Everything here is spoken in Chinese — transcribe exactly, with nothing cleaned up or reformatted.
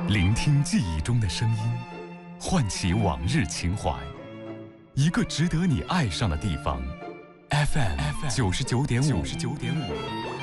聆听记忆中的声音，唤起往日情怀。一个值得你爱上的地方 ，F M 九十九点五。